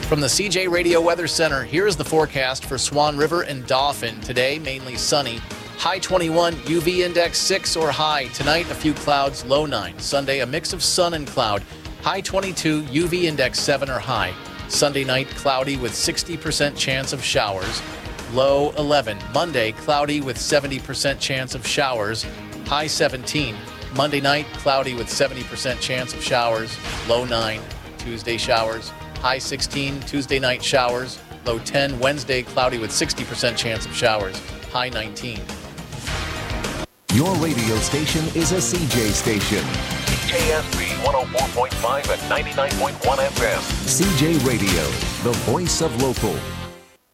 From the CJ Radio Weather Center, here's the forecast for Swan River and Dauphin. Today, mainly sunny. High 21, UV index 6 or high. Tonight, a few clouds, low 9. Sunday, a mix of sun and cloud. High 22, UV index 7 or high. Sunday night, cloudy with 60% chance of showers. Low 11. Monday, cloudy with 70% chance of showers. High 17. Monday night, cloudy with 70% chance of showers. Low 9. Tuesday, showers. High 16, Tuesday night showers. Low 10, Wednesday, cloudy with 60% chance of showers. High 19. Your radio station is a CJ station. CJSB 104.5 and 99.1 FM. CJ Radio, the voice of local.